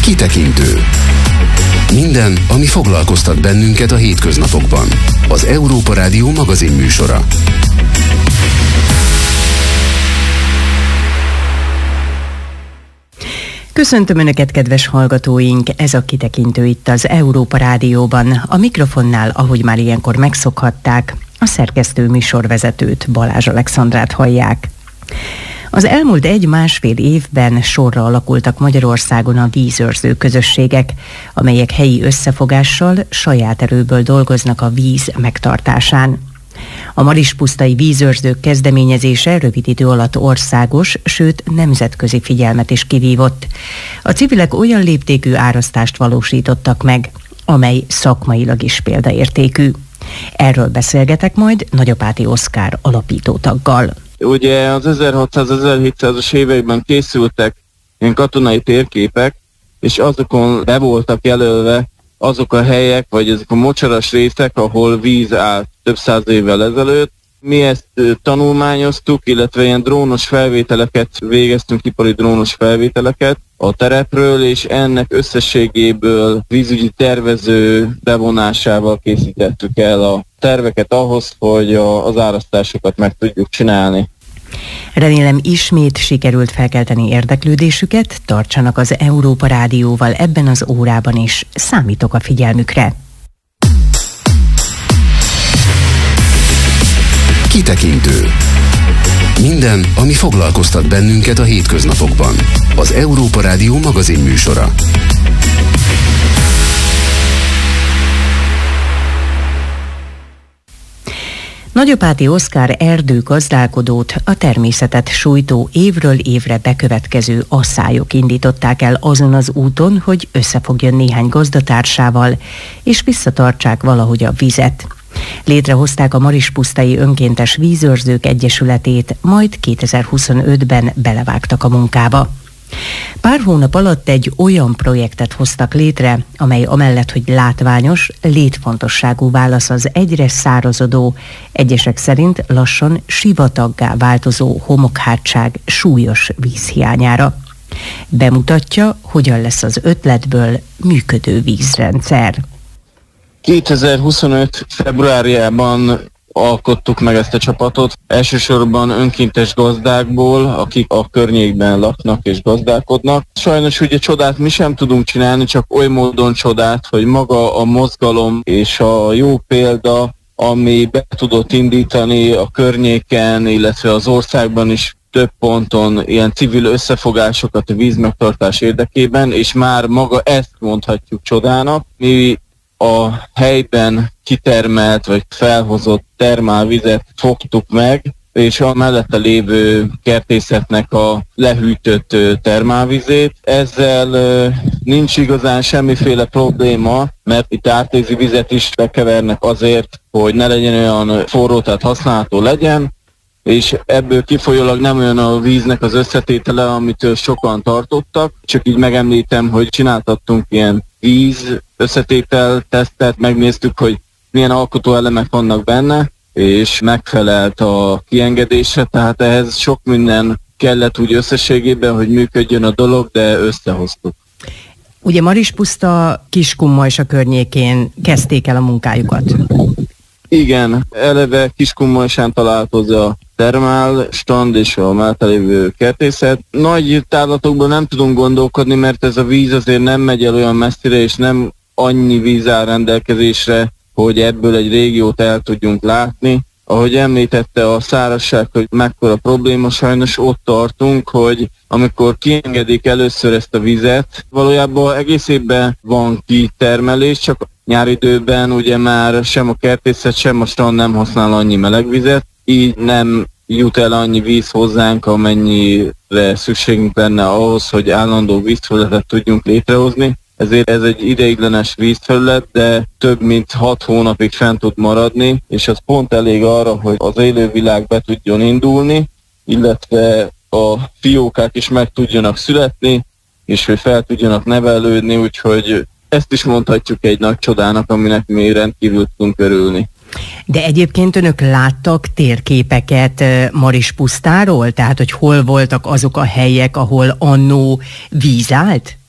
Kitekintő. Minden, ami foglalkoztat bennünket a hétköznapokban. Az Európa Rádió magazin műsora. Köszöntöm Önöket, kedves hallgatóink! Ez a Kitekintő itt az Európa Rádióban. A mikrofonnál, ahogy már ilyenkor megszokhatták, a szerkesztő műsorvezetőt, Balázs Alexandrát hallják. Az elmúlt 1-1,5 évben sorra alakultak Magyarországon a vízőrző közösségek, amelyek helyi összefogással, saját erőből dolgoznak a víz megtartásán. A Marispusztai vízőrzők kezdeményezése rövid idő alatt országos, sőt nemzetközi figyelmet is kivívott. A civilek olyan léptékű árasztást valósítottak meg, amely szakmailag is példaértékű. Erről beszélgetek majd Nagyapáti Oszkár alapítótaggal. Ugye az 1600-1700-as években készültek ilyen katonai térképek, és azokon be voltak jelölve azok a helyek, vagy ezek a mocsaras részek, ahol víz állt több száz évvel ezelőtt. Mi ezt tanulmányoztuk, illetve ilyen drónos felvételeket végeztünk, ipari drónos felvételeket a terepről, és ennek összességéből vízügyi tervező bevonásával készítettük el a terveket ahhoz, hogy az árasztásokat meg tudjuk csinálni. Remélem ismét sikerült felkelteni érdeklődésüket, tartsanak az Európa Rádióval ebben az órában is, számítok a figyelmükre. Kitekintő. Minden, ami foglalkoztat bennünket a hétköznapokban. Az Európa Rádió magazin műsora. Nagyapáti Oszkár erdőgazdálkodót a természetet sújtó évről évre bekövetkező asszályok indították el azon az úton, hogy összefogjon néhány gazdatársával, és visszatartsák valahogy a vizet. Létrehozták a Marispusztai Önkéntes Vízőrzők Egyesületét, majd 2025-ben belevágtak a munkába. Pár hónap alatt egy olyan projektet hoztak létre, amely amellett, hogy látványos, létfontosságú válasz az egyre szárazodó, egyesek szerint lassan sivataggá változó homokhátság súlyos vízhiányára. Bemutatja, hogyan lesz az ötletből működő vízrendszer. 2025. februárjában alkottuk meg ezt a csapatot, elsősorban önkéntes gazdákból, akik a környékben laknak és gazdálkodnak. Sajnos ugye csodát mi sem tudunk csinálni, csak oly módon csodát, hogy maga a mozgalom és a jó példa, ami be tudott indítani a környéken, illetve az országban is több ponton ilyen civil összefogásokat a vízmegtartás érdekében, és már maga ezt mondhatjuk csodának. Mi a helyben kitermelt vagy felhozott termálvizet fogtuk meg, és a mellette lévő kertészetnek a lehűtött termálvizét. Ezzel nincs igazán semmiféle probléma, mert itt ártézi vizet is bekevernek azért, hogy ne legyen olyan forró, tehát használható legyen, és ebből kifolyólag nem olyan a víznek az összetétele, amitől sokan tartottak. Csak így megemlítem, hogy csináltattunk ilyen víz összetétel tesztet, megnéztük, hogy milyen alkotóelemek vannak benne, és megfelelt a kiengedésre, tehát ehhez sok minden kellett úgy összességében, hogy működjön a dolog, de összehoztuk. Ugye Marispuszta, Kiskunmajsa környékén kezdték el a munkájukat. Igen, eleve Kiskunmajsán találkozó a termálstand és a mellette lévő kertészet. Nagy távlatokban nem tudunk gondolkodni, mert ez a víz azért nem megy el olyan messzire, és nem annyi víz áll rendelkezésre, hogy ebből egy régiót el tudjunk látni. Ahogy említette a szárazság, hogy mekkora probléma, sajnos ott tartunk, hogy amikor kiengedik először ezt a vizet, valójában egész évben van kitermelés, csak nyári időben ugye már sem a kertészet, sem a strand nem használ annyi melegvizet, így nem jut el annyi víz hozzánk, amennyire szükségünk lenne ahhoz, hogy állandó vízfelületet tudjunk létrehozni. Ezért ez egy ideiglenes vízfelület, de több mint 6 hónapig fent tud maradni, és az pont elég arra, hogy az élővilág be tudjon indulni, illetve a fiókák is meg tudjanak születni, és hogy fel tudjanak nevelődni, úgyhogy ezt is mondhatjuk egy nagy csodának, aminek mi rendkívül tudunk örülni. De egyébként önök láttak térképeket Marispusztáról? Tehát, hogy hol voltak azok a helyek, ahol annó víz állt?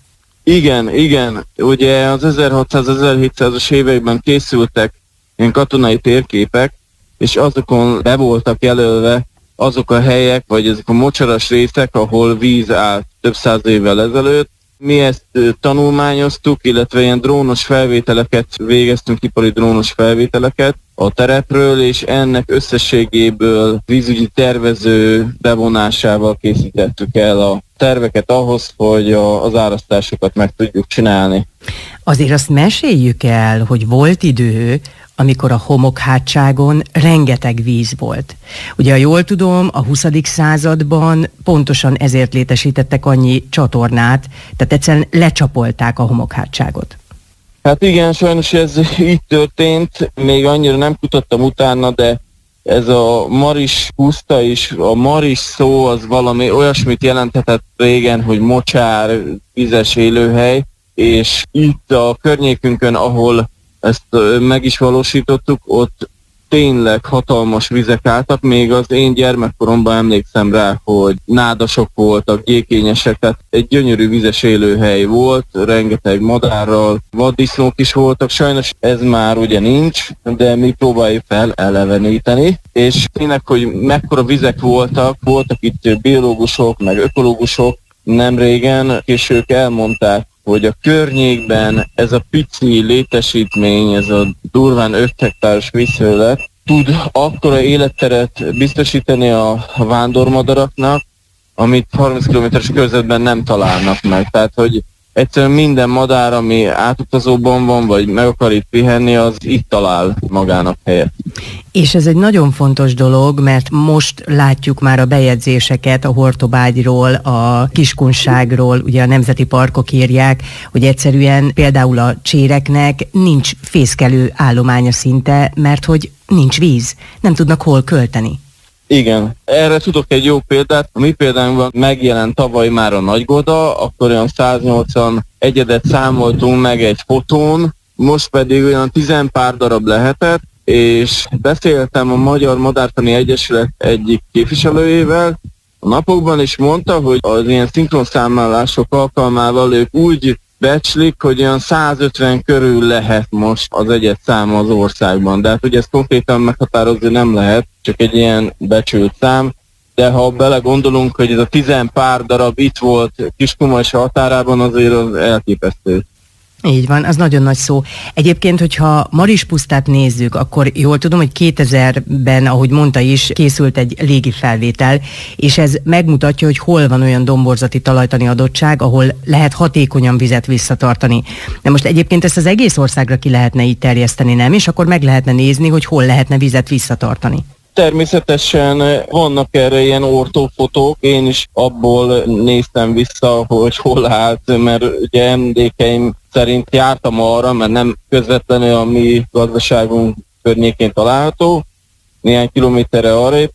Igen. Ugye az 1600-1700-as években készültek ilyen katonai térképek, és azokon be voltak jelölve azok a helyek, vagy ezek a mocsaras részek, ahol víz állt több száz évvel ezelőtt. Mi ezt tanulmányoztuk, illetve ilyen drónos felvételeket végeztünk, ipari drónos felvételeket a terepről, és ennek összességéből vízügyi tervező bevonásával készítettük el a terveket ahhoz, hogy az árasztásokat meg tudjuk csinálni. Azért azt meséljük el, hogy volt idő, amikor a homokhátságon rengeteg víz volt. Ugye, ha jól tudom, a 20. században pontosan ezért létesítettek annyi csatornát, tehát egyszerűen lecsapolták a homokhátságot. Hát igen, sajnos ez így történt, még annyira nem kutattam utána, de ez a Maris puszta is, a Maris szó az valami olyasmit jelenthetett régen, hogy mocsár, vizes élőhely, és itt a környékünkön, ahol ezt meg is valósítottuk, ott tényleg hatalmas vizek álltak, még az én gyermekkoromban emlékszem rá, hogy nádasok voltak, gyékényesek, tehát egy gyönyörű vizes élőhely volt, rengeteg madárral, vaddisznók is voltak, sajnos ez már ugye nincs, de mi próbáljuk fel eleveníteni, és tényleg, hogy mekkora vizek voltak itt biológusok, meg ökológusok nem régen, és ők elmondták, hogy a környékben ez a pici létesítmény, ez a durván 5 hektáros vízhőlet tud akkora életteret biztosítani a vándormadaraknak, amit 30 km-es körzetben nem találnak meg. Tehát, hogy egyszerűen minden madár, ami átutazóban van, vagy meg akar itt pihenni, az itt talál magának helyet. És ez egy nagyon fontos dolog, mert most látjuk már a bejegyzéseket a Hortobágyról, a Kiskunságról, ugye a nemzeti parkok írják, hogy egyszerűen például a cséreknek nincs fészkelő állománya szinte, mert hogy nincs víz, nem tudnak hol költeni. Igen, erre tudok egy jó példát. A mi példánkban megjelent tavaly már a Nagygoda, akkor olyan 180 egyedet számoltunk meg egy fotón, most pedig olyan 10 pár darab lehetett, és beszéltem a Magyar Madártani Egyesület egyik képviselőjével a napokban, és mondta, hogy az ilyen szinkronszámlálások alkalmával ők úgy becslik, hogy olyan 150 körül lehet most az egyet száma az országban. De hát ugye ezt konkrétan meghatározni nem lehet, csak egy ilyen becsült szám. De ha belegondolunk, hogy ez a 10 pár darab itt volt Kiskunmajsa határában, azért az elképesztő. Így van, az nagyon nagy szó. Egyébként, hogyha Maris pusztát nézzük, akkor jól tudom, hogy 2000-ben, ahogy mondta is, készült egy légi felvétel, és ez megmutatja, hogy hol van olyan domborzati talajtani adottság, ahol lehet hatékonyan vizet visszatartani. De most egyébként ezt az egész országra ki lehetne így terjeszteni, nem? És akkor meg lehetne nézni, hogy hol lehetne vizet visszatartani. Természetesen vannak erre ilyen ortófotók, én is abból néztem vissza, hogy hol állt, mert ugye emlékeim szerint jártam arra, mert nem közvetlenül a mi gazdaságunk környékén található, néhány kilométerre arrébb,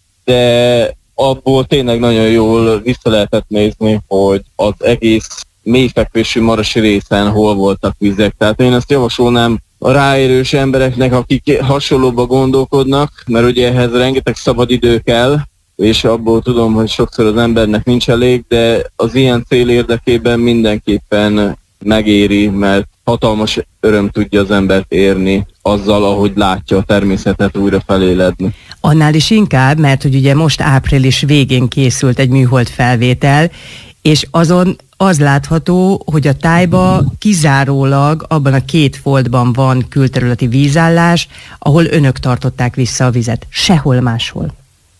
de abból tényleg nagyon jól vissza lehetett nézni, hogy az egész mélyfekvésű marasi részen hol voltak vizek. Tehát én ezt javasolnám a ráérős embereknek, akik hasonlóba gondolkodnak, mert ugye ehhez rengeteg szabadidő kell, és abból tudom, hogy sokszor az embernek nincs elég, de az ilyen cél érdekében mindenképpen megéri, mert hatalmas öröm tudja az embert érni azzal, ahogy látja a természetet újra feléledni. Annál is inkább, mert hogy ugye most április végén készült egy műhold felvétel, és azon az látható, hogy a tájba kizárólag abban a 2 foltban van külterületi vízállás, ahol önök tartották vissza a vizet. Sehol máshol.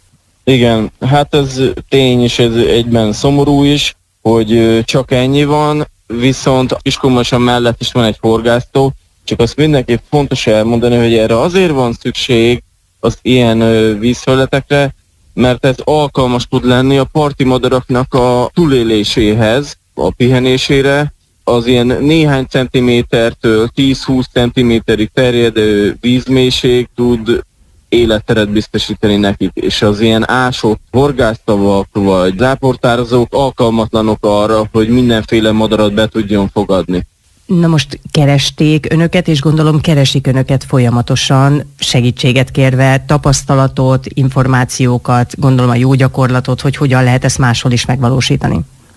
Igen, hát ez tény, és ez egyben szomorú is, hogy csak ennyi van, viszont a Kiskunmajsa mellett is van egy horgásztó, csak azt mindenképp fontos elmondani, hogy erre azért van szükség az ilyen vízfelületekre, mert ez alkalmas tud lenni a parti madaraknak a túléléséhez, a pihenésére. Az ilyen néhány centimétertől 10-20 centiméterig terjedő vízmélység tud életteret biztosítani nekik, és az ilyen ásott horgásztavak vagy záportározók alkalmatlanok arra, hogy mindenféle madarat be tudjon fogadni. Na most keresték önöket, és gondolom keresik önöket folyamatosan, segítséget kérve, tapasztalatot, információkat, gondolom a jó gyakorlatot, hogy hogyan lehet ezt máshol is megvalósítani.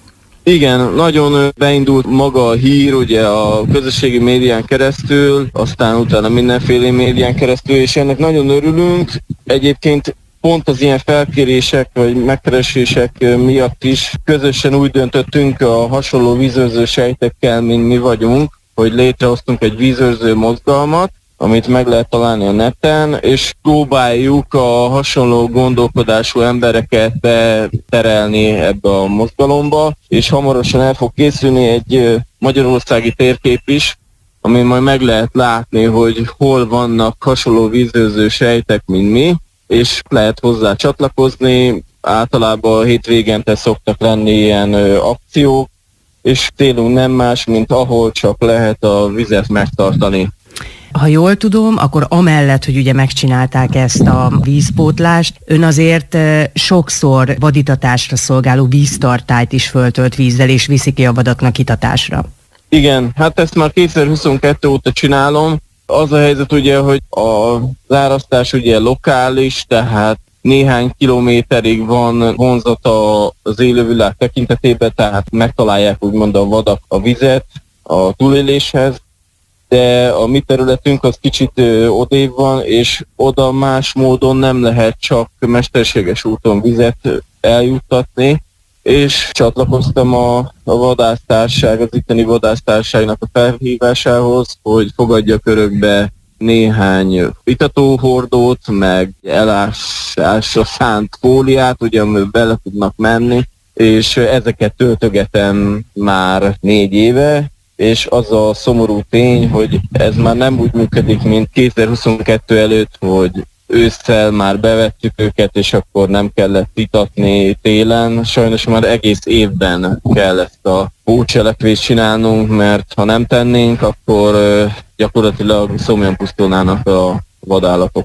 Igen, nagyon beindult maga a hír, ugye a közösségi médián keresztül, aztán utána mindenféle médián keresztül, és ennek nagyon örülünk. Egyébként pont az ilyen felkérések vagy megkeresések miatt is közösen úgy döntöttünk a hasonló vízőrző sejtekkel, mint mi vagyunk, hogy létrehoztunk egy vízőrző mozgalmat, amit meg lehet találni a neten, és próbáljuk a hasonló gondolkodású embereket beterelni ebbe a mozgalomba, és hamarosan el fog készülni egy magyarországi térkép is, amin majd meg lehet látni, hogy hol vannak hasonló vízőrző sejtek, mint mi, és lehet hozzá csatlakozni. Általában hétvégente szoktak lenni ilyen akciók, és célunk nem más, mint ahol csak lehet a vizet megtartani. Ha jól tudom, akkor amellett, hogy ugye megcsinálták ezt a vízpótlást, ön azért sokszor vaditatásra szolgáló víztartályt is föltölt vízzel, és viszi ki a vadaknak itatásra. Igen, hát ezt már 2022 óta csinálom. Az a helyzet ugye, hogy az árasztás ugye lokális, tehát néhány kilométerig van vonzata az élővilág tekintetében, tehát megtalálják úgymond a vadak a vizet a túléléshez, de a mi területünk az kicsit odébb van, és oda más módon nem lehet csak mesterséges úton vizet eljuttatni, és csatlakoztam a vadásztárság, az itteni vadásztárságnak a felhívásához, hogy fogadjak örökbe néhány itatóhordót, meg elásásra szánt fóliát, ugye amiben bele tudnak menni, és ezeket töltögetem már 4 éve, és az a szomorú tény, hogy ez már nem úgy működik, mint 2022 előtt, hogy ősszel már bevettük őket, és akkor nem kellett itatni télen. Sajnos már egész évben kell ezt a pótcselekvést csinálnunk, mert ha nem tennénk, akkor gyakorlatilag szomjan pusztulnának a vadállatok.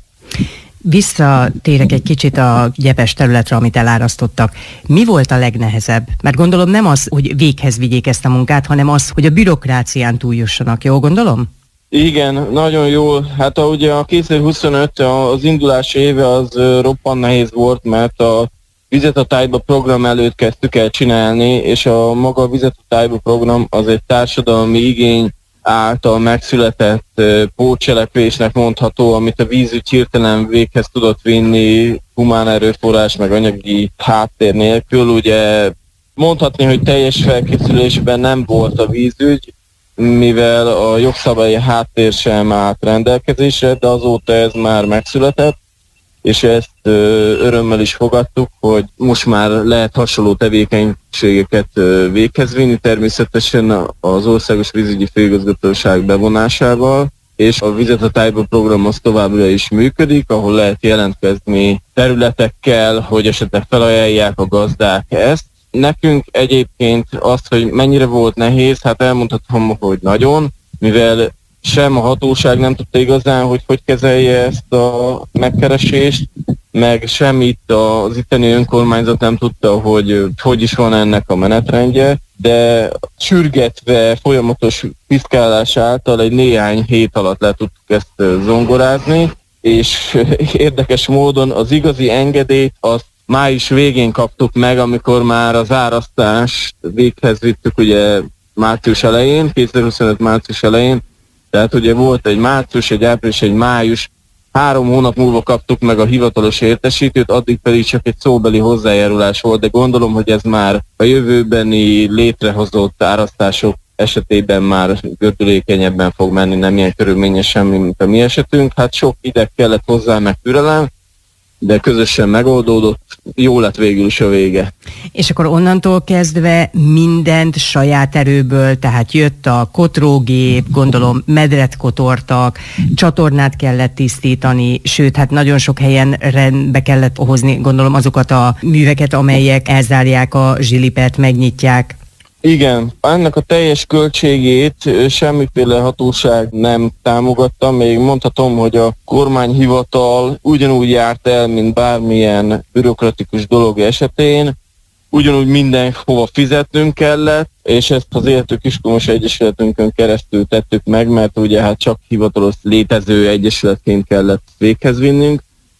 Visszatérek egy kicsit a gyepes területre, amit elárasztottak. Mi volt a legnehezebb? Mert gondolom nem az, hogy véghez vigyék ezt a munkát, hanem az, hogy a bürokrácián túljussanak. Jól gondolom? Igen, nagyon jól. Hát ugye a 2025 az indulási éve az roppant nehéz volt, mert a Vizet a tájba program előtt kezdtük el csinálni, és a maga Vizet a tájba program az egy társadalmi igény által megszületett pótcselekvésnek mondható, amit a vízügy hirtelen véghez tudott vinni humán erőforrás meg anyagi háttér nélkül. Ugye mondhatni, hogy teljes felkészülésben nem volt a vízügy, mivel a jogszabályi háttér sem állt rendelkezésre, de azóta ez már megszületett, és ezt örömmel is fogadtuk, hogy most már lehet hasonló tevékenységeket véghez vinni, természetesen az Országos Vízügyi Főigazgatóság bevonásával, és a Vizet a tájba program az továbbra is működik, ahol lehet jelentkezni területekkel, hogy esetleg felajánlják a gazdák ezt. Nekünk egyébként azt, hogy mennyire volt nehéz, hát elmondhatom, hogy nagyon, mivel sem a hatóság nem tudta igazán, hogy kezelje ezt a megkeresést, meg sem itt az itteni önkormányzat nem tudta, hogy is van ennek a menetrendje, de sürgetve folyamatos piszkálás által egy néhány hét alatt le tudtuk ezt zongorázni, és érdekes módon az igazi engedélyt azt május végén kaptuk meg, amikor már az árasztást véghez vittük ugye március elején, 2025 március elején, tehát ugye volt egy március, egy április, egy május, 3 hónap múlva kaptuk meg a hivatalos értesítőt, addig pedig csak egy szóbeli hozzájárulás volt, de gondolom, hogy ez már a jövőbeni létrehozott árasztások esetében már gördülékenyebben fog menni, nem ilyen körülményesen, mint a mi esetünk. Hát sok ideg kellett hozzá, meg türelem, de közösen megoldódott, jó lett végül is a vége. És akkor onnantól kezdve mindent saját erőből, tehát jött a kotrógép, gondolom medret kotortak, csatornát kellett tisztítani, sőt, hát nagyon sok helyen rendbe kellett hozni, gondolom azokat a műveket, amelyek elzárják a zsilipet, megnyitják. Igen, ennek a teljes költségét semmiféle hatóság nem támogatta, még mondhatom, hogy a kormányhivatal ugyanúgy járt el, mint bármilyen bürokratikus dolog esetén, ugyanúgy mindenhova fizetnünk kellett, és ezt az Élhető Kiskunmos Egyesületünkön keresztül tettük meg, mert ugye hát csak hivatalos létező egyesületként kellett véghez vinnünk,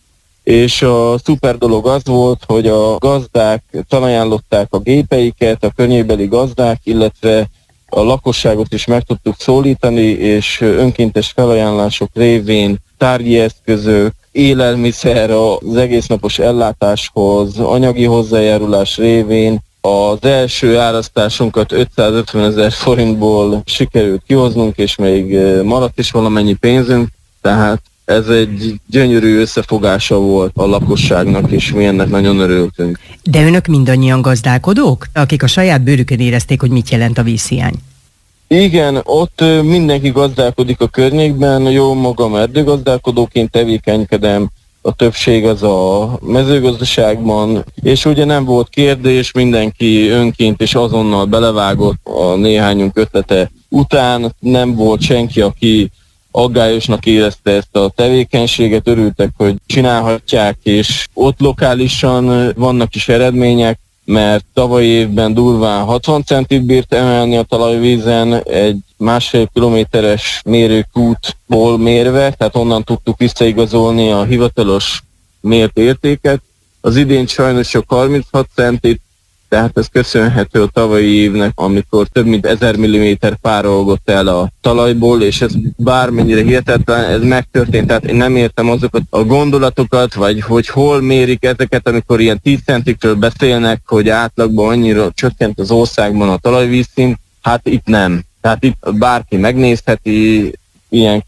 és a szuper dolog az volt, hogy a gazdák felajánlották a gépeiket, a környékbeli gazdák, illetve a lakosságot is meg tudtuk szólítani, és önkéntes felajánlások révén tárgyi eszközök, élelmiszer az egésznapos ellátáshoz, anyagi hozzájárulás révén az első árasztásunkat 550 000 forintból sikerült kihoznunk, és még maradt is valamennyi pénzünk, tehát ez egy gyönyörű összefogása volt a lakosságnak, és mi ennek nagyon örültünk. De önök mindannyian gazdálkodók, akik a saját bőrükön érezték, hogy mit jelent a vízhiány? Igen, ott mindenki gazdálkodik a környékben, jó magam erdőgazdálkodóként tevékenykedem, a többség az a mezőgazdaságban, és ugye nem volt kérdés, mindenki önként és azonnal belevágott a néhányunk ötlete után, nem volt senki, aki aggályosnak érezte ezt a tevékenységet, örültek, hogy csinálhatják, és ott lokálisan vannak is eredmények, mert tavalyi évben durván 60 centit bírt emelni a talajvízen egy 1,5 kilométeres mérőkútból mérve, tehát onnan tudtuk visszaigazolni a hivatalos mért értéket. Az idén sajnos csak 36 centit, tehát ez köszönhető a tavalyi évnek, amikor több mint 1000 mm párolgott el a talajból, és ez bármennyire hihetetlen, ez megtörtént, tehát én nem értem azokat a gondolatokat, vagy hogy hol mérik ezeket, amikor ilyen 10 centikről beszélnek, hogy átlagban annyira csökkent az országban a talajvízszint, hát itt nem. Tehát itt bárki megnézheti, ilyen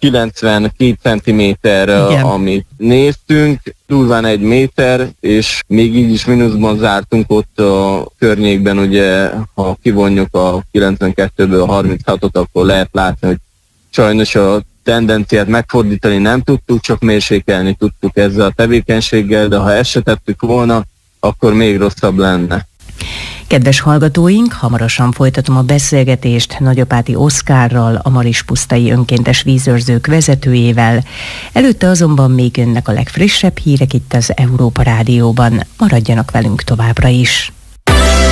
92 centiméter, amit néztünk, durván 1 méter, és még így is mínuszban zártunk ott a környékben, ugye, ha kivonjuk a 92-ből a 36-ot, akkor lehet látni, hogy sajnos a tendenciát megfordítani nem tudtuk, csak mérsékelni tudtuk ezzel a tevékenységgel, de ha ezt se tettük volna, akkor még rosszabb lenne. Kedves hallgatóink, hamarosan folytatom a beszélgetést Nagyapáti Oszkárral, a Marispusztai Önkéntes Vízőrzők vezetőjével. Előtte azonban még jönnek a legfrissebb hírek itt az Európa Rádióban. Maradjanak velünk továbbra is!